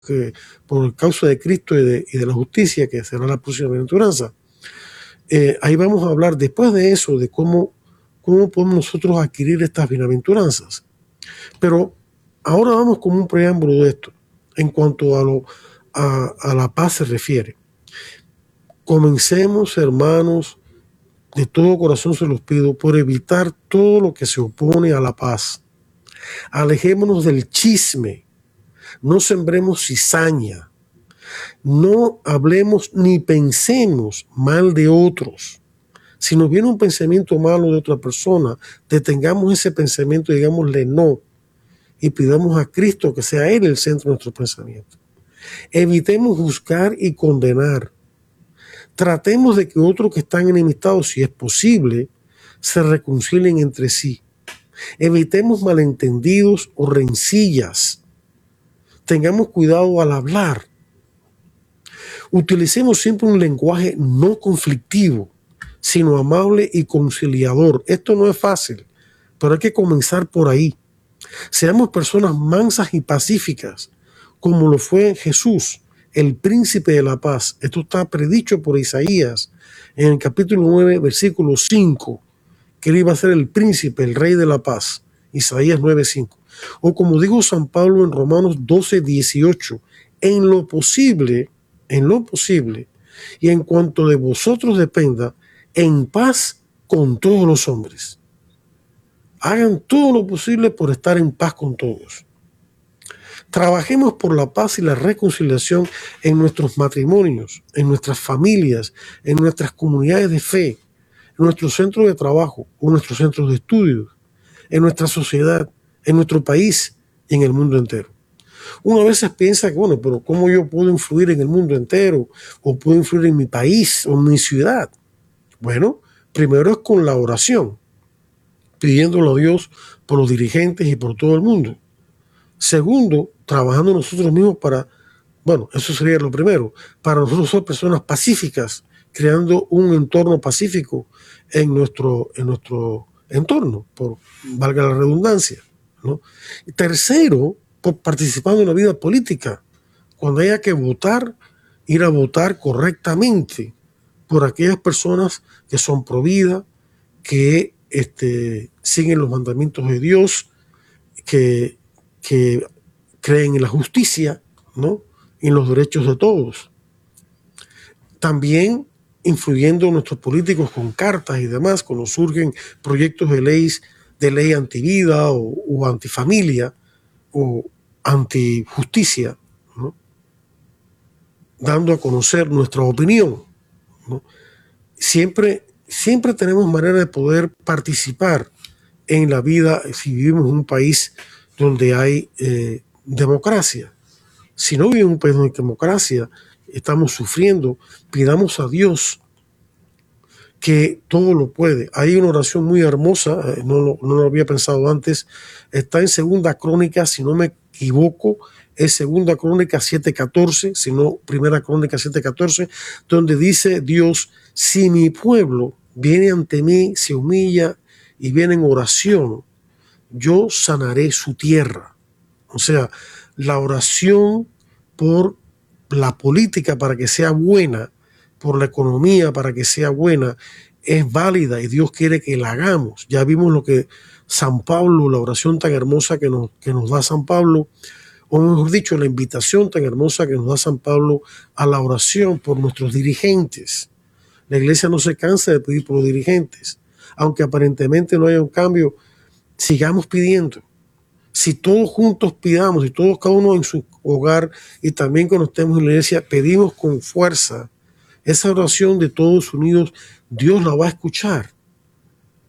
que por causa de Cristo y de la justicia, que será la próxima bienaventuranza. Ahí vamos a hablar después de eso, de cómo podemos nosotros adquirir estas bienaventuranzas. Pero ahora vamos como un preámbulo de esto, en cuanto a la paz se refiere. Comencemos, hermanos, de todo corazón se los pido, por evitar todo lo que se opone a la paz. Alejémonos del chisme, no sembremos cizaña, no hablemos ni pensemos mal de otros. Si nos viene un pensamiento malo de otra persona, detengamos ese pensamiento y digámosle no, y pidamos a Cristo que sea Él el centro de nuestro pensamiento. Evitemos juzgar y condenar. Tratemos de que otros que están enemistados, si es posible, se reconcilien entre sí. Evitemos malentendidos o rencillas. Tengamos cuidado al hablar. Utilicemos siempre un lenguaje no conflictivo, sino amable y conciliador. Esto no es fácil, pero hay que comenzar por ahí. Seamos personas mansas y pacíficas, como lo fue Jesús, el príncipe de la paz. Esto está predicho por Isaías en el capítulo 9, versículo 5, que él iba a ser el príncipe, el rey de la paz. Isaías 9:5. O como dijo San Pablo en Romanos 12:18, en lo posible, y en cuanto de vosotros dependa, en paz con todos los hombres. Hagan todo lo posible por estar en paz con todos. Trabajemos por la paz y la reconciliación en nuestros matrimonios, en nuestras familias, en nuestras comunidades de fe, en nuestros centros de trabajo o nuestros centros de estudios, en nuestra sociedad, en nuestro país y en el mundo entero. Uno a veces piensa que, bueno, pero ¿cómo yo puedo influir en el mundo entero? ¿O puedo influir en mi país o en mi ciudad? Bueno, primero es con la oración, pidiéndolo a Dios por los dirigentes y por todo el mundo. Segundo, trabajando nosotros mismos eso sería lo primero, para nosotros ser personas pacíficas, creando un entorno pacífico en nuestro entorno, valga la redundancia, ¿no? Y tercero, participando en la vida política. Cuando haya que votar, ir a votar correctamente por aquellas personas que son pro vida, que siguen los mandamientos de Dios, que creen en la justicia, ¿no? Y en los derechos de todos. También influyendo en nuestros políticos con cartas y demás, cuando surgen proyectos de ley antivida o antifamilia o antijusticia, ¿no? Dando a conocer nuestra opinión, ¿no? Siempre tenemos manera de poder participar en la vida si vivimos en un país donde hay democracia. Si no vivimos en un país donde hay democracia, estamos sufriendo. Pidamos a Dios que todo lo puede. Hay una oración muy hermosa, no lo había pensado antes, está en Segunda Crónica, si no me equivoco, es Segunda Crónica 7:14, si no Primera Crónica 7:14, donde dice Dios: si mi pueblo viene ante mí, se humilla y viene en oración, yo sanaré su tierra. O sea, la oración por la política para que sea buena, por la economía para que sea buena, es válida y Dios quiere que la hagamos. Ya vimos lo que San Pablo, la oración tan hermosa que nos da San Pablo, o mejor dicho, la invitación tan hermosa que nos da San Pablo a la oración por nuestros dirigentes. La iglesia no se cansa de pedir por los dirigentes. Aunque aparentemente no haya un cambio, sigamos pidiendo. Si todos juntos pidamos, y todos, cada uno en su hogar y también cuando estemos en la iglesia, pedimos con fuerza esa oración de todos unidos, Dios la va a escuchar.